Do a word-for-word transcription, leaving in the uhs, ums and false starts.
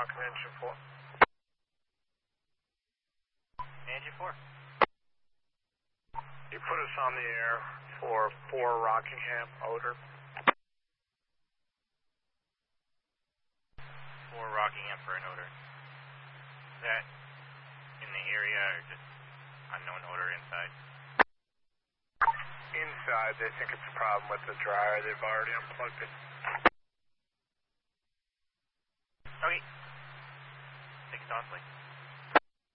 Rocking engine four. Engine four. You put us on the air for four Rockingham odor. Four Rockingham for an odor. Is that in the area or just unknown odor inside? Inside, they think it's a problem with the dryer. They've already unplugged it. Okay. Take it off, like.